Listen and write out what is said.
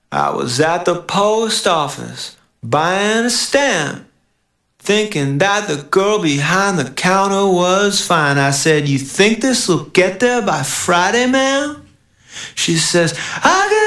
I was at the post office buying a stamp, thinking that the girl behind the counter was fine. I said, "You think this will get there by Friday, ma'am?" She says, "I